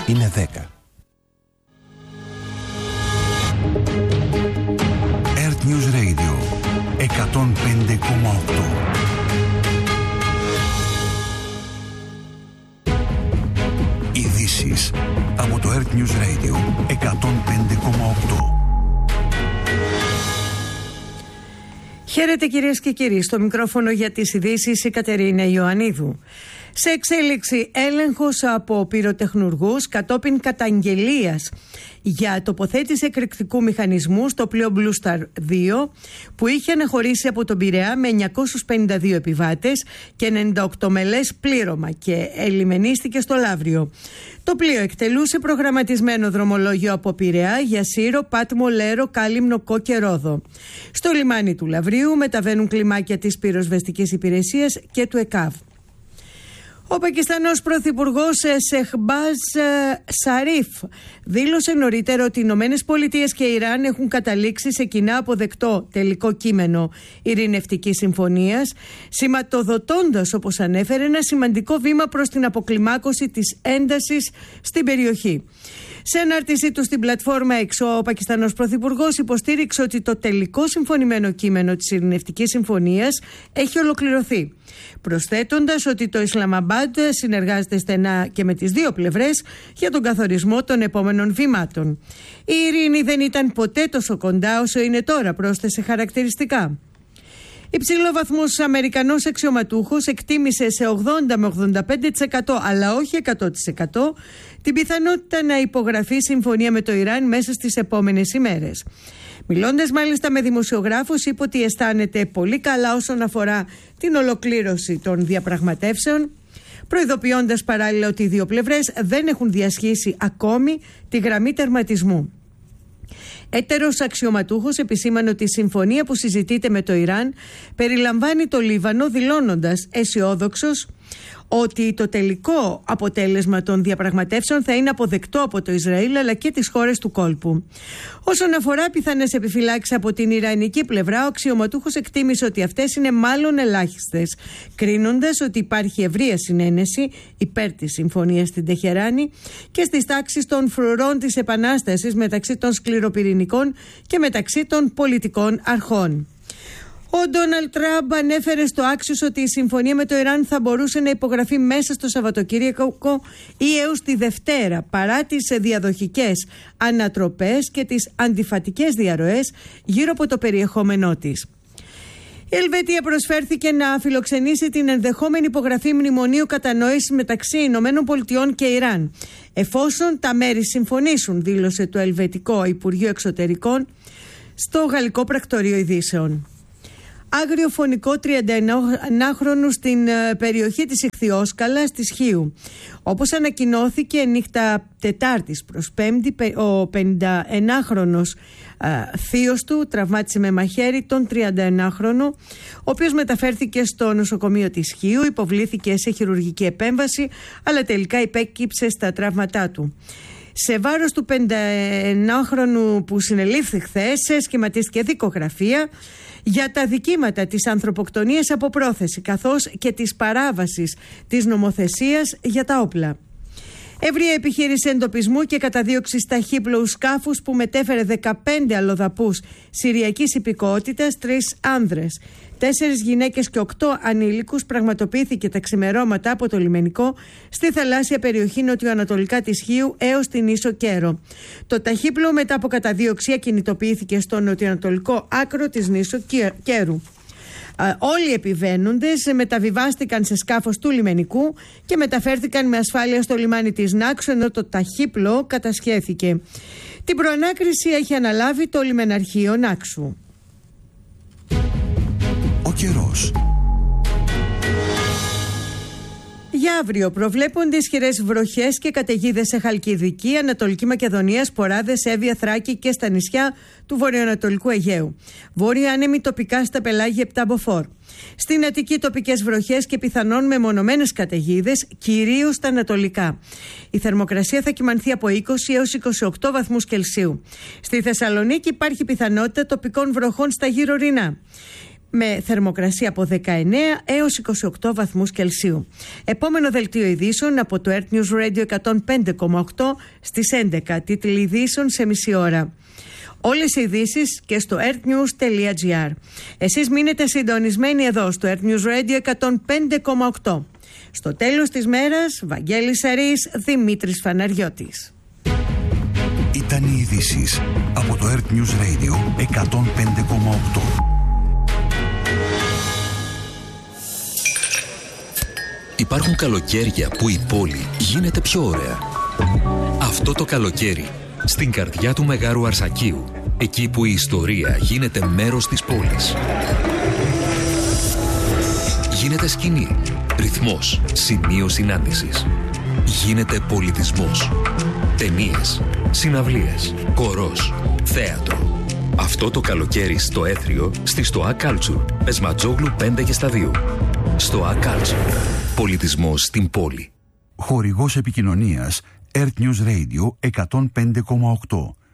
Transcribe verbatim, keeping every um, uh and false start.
είναι δέκα. Earth News Radio εκατόν πέντε κόμμα οκτώ. Ειδήσεις από το Earth News Radio εκατόν πέντε κόμμα οκτώ. Χαίρετε κυρίες και κύριοι, στο μικρόφωνο για τις ειδήσεις η Κατερίνα Ιωαννίδου. Σε εξέλιξη έλεγχος από πυροτεχνουργούς κατόπιν καταγγελίας για τοποθέτηση εκρηκτικού μηχανισμού στο πλοίο Blue Star δύο που είχε αναχωρήσει από τον Πειραιά με εννιακόσιους πενήντα δύο επιβάτες και ενενήντα οκτώ μελές πλήρωμα και ελιμενίστηκε στο Λαύριο. Το πλοίο εκτελούσε προγραμματισμένο δρομολόγιο από Πειραιά για Σύρο, Πάτμο, Λέρο, Κάλυμνο, Κό και Ρόδο. Στο λιμάνι του Λαυρίου μεταβαίνουν κλιμάκια της πυροσβεστικής υπηρεσίας και του ΕΚΑΒ. Ο Πακιστανός Πρωθυπουργός Σεχμπάζ Σαρίφ δήλωσε νωρίτερα ότι οι Ηνωμένες Πολιτείες και Ιράν έχουν καταλήξει σε κοινά αποδεκτό τελικό κείμενο ειρηνευτικής συμφωνίας, σηματοδοτώντας, όπως ανέφερε, ένα σημαντικό βήμα προς την αποκλιμάκωση της έντασης στην περιοχή. Σε ανάρτησή του στην πλατφόρμα X, ο Πακιστανός Πρωθυπουργός υποστήριξε ότι το τελικό συμφωνημένο κείμενο της ειρηνευτικής συμφωνίας έχει ολοκληρωθεί, προσθέτοντας ότι το Ισλαμαμπάντ συνεργάζεται στενά και με τις δύο πλευρές για τον καθορισμό των επόμενων βήματων. Η ειρήνη δεν ήταν ποτέ τόσο κοντά όσο είναι τώρα, πρόσθεσε χαρακτηριστικά. Υψηλόβαθμος Αμερικανός αξιωματούχος εκτίμησε σε ογδόντα με ογδόντα πέντε τοις εκατό, αλλά όχι εκατό τοις εκατό, την πιθανότητα να υπογραφεί συμφωνία με το Ιράν μέσα στις επόμενες ημέρες. Μιλώντας μάλιστα με δημοσιογράφους, είπε ότι αισθάνεται πολύ καλά όσον αφορά την ολοκλήρωση των διαπραγματεύσεων, προειδοποιώντας παράλληλα ότι οι δύο πλευρές δεν έχουν διασχίσει ακόμη τη γραμμή τερματισμού. Έτερος αξιωματούχος επισήμανε ότι η συμφωνία που συζητείται με το Ιράν περιλαμβάνει το Λίβανο, δηλώνοντας αισιόδοξος ότι το τελικό αποτέλεσμα των διαπραγματεύσεων θα είναι αποδεκτό από το Ισραήλ αλλά και τις χώρες του κόλπου. Όσον αφορά πιθανές επιφυλάξεις από την ιρανική πλευρά, ο αξιωματούχος εκτίμησε ότι αυτές είναι μάλλον ελάχιστες, κρίνοντας ότι υπάρχει ευρεία συνένεση υπέρ της συμφωνίας στην Τεχεράνη και στις τάξεις των φρουρών της Επανάστασης μεταξύ των σκληροπυρηνικών και μεταξύ των πολιτικών αρχών. Ο Ντόναλντ Τραμπ ανέφερε στο Άξιος ότι η συμφωνία με το Ιράν θα μπορούσε να υπογραφεί μέσα στο Σαββατοκύριακο ή έως τη Δευτέρα, παρά τις διαδοχικές ανατροπές και τις αντιφατικές διαρροές γύρω από το περιεχόμενό της. Η Ελβετία προσφέρθηκε να φιλοξενήσει την ενδεχόμενη υπογραφή μνημονίου κατανόησης μεταξύ Ηνωμένων Πολιτειών και Ιράν, εφόσον τα μέρη συμφωνήσουν, δήλωσε το Ελβετικό Υπουργείο Εξωτερικών στο Γαλλικό Πρακτορείο Ειδήσεων. Άγριο φωνικό τριανταεννάχρονου στην περιοχή της Ιχθυόσκαλας της Χίου. Όπως ανακοινώθηκε νύχτα Τετάρτης προς Πέμπτη, ο πενηνταεννάχρονος θείος του τραυμάτισε με μαχαίρι τον τριανταεννάχρονο, ο οποίος μεταφέρθηκε στο νοσοκομείο της Χίου, υποβλήθηκε σε χειρουργική επέμβαση, αλλά τελικά υπέκυψε στα τραύματά του. Σε βάρος του πενηνταεννάχρονου που συνελήφθη χθες σχηματίστηκε δικογραφία για τα δικήματα της ανθρωποκτονίας από πρόθεση, καθώς και της παράβασης της νομοθεσίας για τα όπλα. Ευρεία επιχείρηση εντοπισμού και καταδίωξης ταχύπλοους σκάφους που μετέφερε δεκαπέντε αλλοδαπούς συριακής υπηκότητας, τρεις άνδρες, τέσσερις γυναίκες και οκτώ ανήλικους πραγματοποιήθηκε τα ξημερώματα από το λιμενικό στη θαλάσσια περιοχή νοτιοανατολικά της Χίου έως την ίσο Κέρο. Το ταχύπλοο μετά από καταδίωξη ακινητοποιήθηκε στο νοτιοανατολικό άκρο της νήσου Κέρου. Όλοι οι επιβαίνοντες μεταβιβάστηκαν σε σκάφος του λιμενικού και μεταφέρθηκαν με ασφάλεια στο λιμάνι της Νάξου, ενώ το ταχύπλοο κατασχέθηκε. Την προανάκριση έχει αναλάβει το λιμεναρχείο Νάξου. Ο καιρός. Για αύριο προβλέπονται ισχυρές βροχές και καταιγίδες σε Χαλκιδική, Ανατολική Μακεδονία, Σποράδες, Εύβοια, Θράκη και στα νησιά του βορειοανατολικού Αιγαίου. Βόρεια άνεμοι τοπικά στα πελάγια επτά μποφόρ. Στην Αττική τοπικές βροχές και πιθανόν μεμονωμένες καταιγίδες, κυρίως στα ανατολικά. Η θερμοκρασία θα κυμανθεί από είκοσι έως είκοσι οκτώ βαθμούς Κελσίου. Στη Θεσσαλονίκη υπάρχει πιθανότητα τοπικών βροχών στα γύρω Ρινά. με θερμοκρασία από δεκαεννέα έως είκοσι οκτώ βαθμούς Κελσίου. Επόμενο δελτίο ειδήσεων από το Earth News Radio εκατόν πέντε κόμμα οκτώ στις έντεκα. Τίτλοι ειδήσεων σε μισή ώρα. Όλες οι ειδήσεις και στο earthnews τελεία gr. Εσείς μείνετε συντονισμένοι εδώ στο Earth News Radio εκατόν πέντε κόμμα οκτώ. Στο τέλος της μέρας, Βαγγέλης Σαρής, Δημήτρης Φαναριώτης. Ήταν οι ειδήσεις από το Earth News Radio εκατόν πέντε κόμμα οκτώ. Υπάρχουν καλοκαίρια που η πόλη γίνεται πιο ωραία. Αυτό το καλοκαίρι, στην καρδιά του Μεγάρου Αρσακίου, εκεί που η ιστορία γίνεται μέρος της πόλης. Γίνεται σκηνή, ρυθμός, σημείο συνάντησης. Γίνεται πολιτισμός. Ταινίες, συναυλίες, χορός, θέατρο. Αυτό το καλοκαίρι στο Έθριο, στη Στοά Κάλτσουρ, Πεσματζόγλου πέντε και στα δύο. Στοά Κάλτσουρ. Πολιτισμός στην πόλη. Χορηγός επικοινωνίας Earth News Radio εκατόν πέντε κόμμα οκτώ.